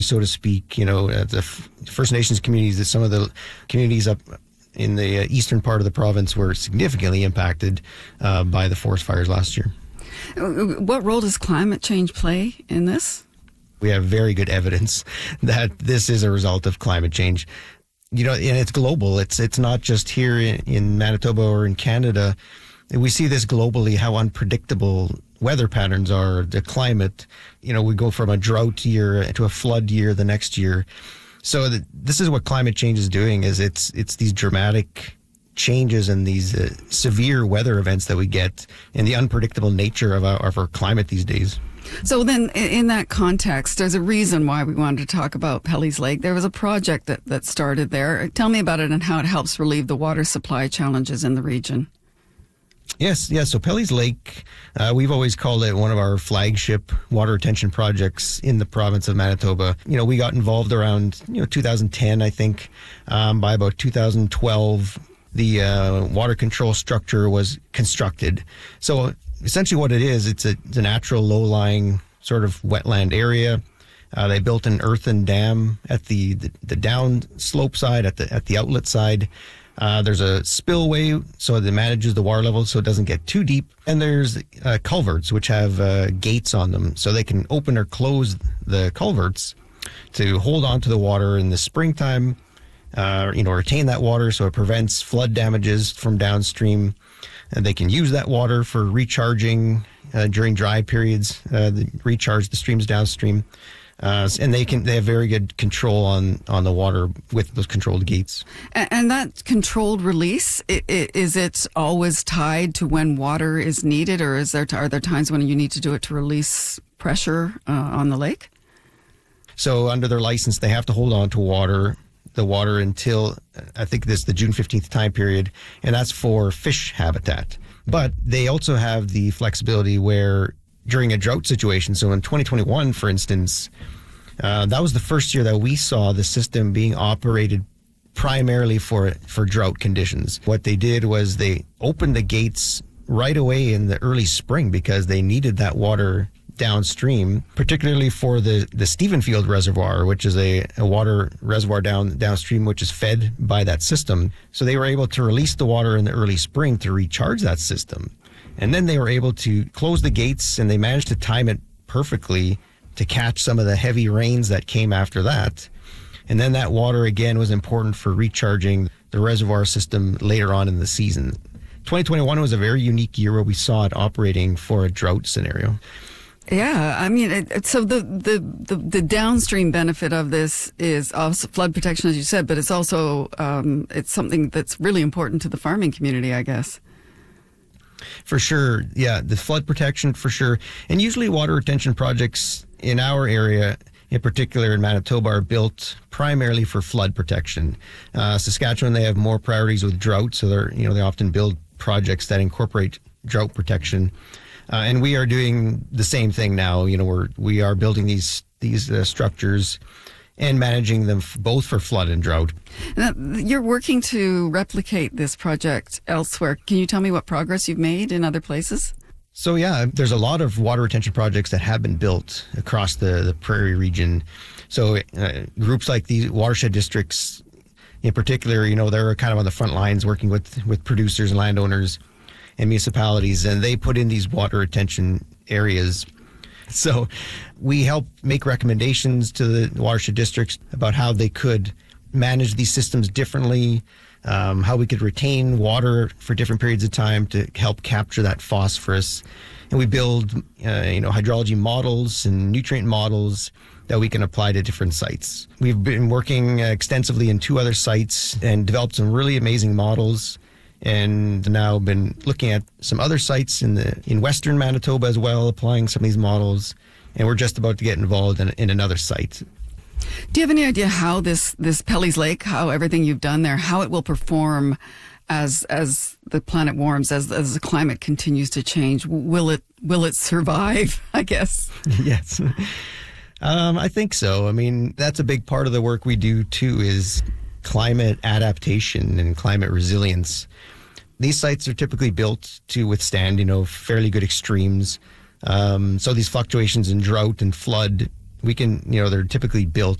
so to speak. The First Nations communities, some of the communities up in the eastern part of the province were significantly impacted by the forest fires last year. What role does climate change play in this? We have very good evidence that this is a result of climate change. And it's global. It's not just here in Manitoba or in Canada. We see this globally, how unpredictable weather patterns are, the climate. We go from a drought year to a flood year the next year. So this is what climate change is doing, is it's these dramatic changes and these severe weather events that we get, and the unpredictable nature of our climate these days. So then in that context, there's a reason why we wanted to talk about Pelly's Lake. There was a project that started there. Tell me about it and how it helps relieve the water supply challenges in the region. Yes. So Pelly's Lake, we've always called it one of our flagship water retention projects in the province of Manitoba. We got involved around 2010, I think. By about 2012, the water control structure was constructed. So essentially what it is, it's a natural low-lying sort of wetland area. They built an earthen dam at the down slope side, at the outlet side. There's a spillway, so it manages the water level so it doesn't get too deep. And there's culverts, which have gates on them, so they can open or close the culverts to hold on to the water in the springtime, retain that water so it prevents flood damages from downstream. And they can use that water for recharging during dry periods, recharge the streams downstream. And they have very good control on the water with those controlled gates. And that controlled release, is it always tied to when water is needed, or are there times when you need to do it to release pressure on the lake? So under their license, they have to hold on to the water until, I think this the June 15th time period, and that's for fish habitat. But they also have the flexibility where during a drought situation, so in 2021, for instance, that was the first year that we saw the system being operated primarily for drought conditions. What they did was they opened the gates right away in the early spring because they needed that water downstream, particularly for the Stephenfield Reservoir, which is a water reservoir downstream, which is fed by that system. So they were able to release the water in the early spring to recharge that system. And then they were able to close the gates, and they managed to time it perfectly to catch some of the heavy rains that came after that. And then that water, again, was important for recharging the reservoir system later on in the season. 2021 was a very unique year where we saw it operating for a drought scenario. Yeah, I mean, so the downstream benefit of this is also flood protection, as you said, but it's also it's something that's really important to the farming community, I guess. For sure, yeah, the flood protection for sure. And usually water retention projects in our area, in particular in Manitoba, are built primarily for flood protection. Saskatchewan, they have more priorities with drought, so they often build projects that incorporate drought protection. And we are doing the same thing now. We are building these structures and managing them both for flood and drought. Now, you're working to replicate this project elsewhere. Can you tell me what progress you've made in other places? So yeah, there's a lot of water retention projects that have been built across the prairie region. So groups like these watershed districts in particular, they're kind of on the front lines working with producers and landowners and municipalities, and they put in these water retention areas. So we help make recommendations to the watershed districts about how they could manage these systems differently, how we could retain water for different periods of time to help capture that phosphorus. And we build, hydrology models and nutrient models that we can apply to different sites. We've been working extensively in 2 other sites and developed some really amazing models, and now been looking at some other sites in western Manitoba as well, applying some of these models, and we're just about to get involved in another site. Do you have any idea how this Pelly's Lake, how everything you've done there, how it will perform as the planet warms, as the climate continues to change? Will it survive, I guess? Yes. I think so. I mean, that's a big part of the work we do too, is climate adaptation and climate resilience. These sites are typically built to withstand, fairly good extremes. So these fluctuations in drought and flood we can, they're typically built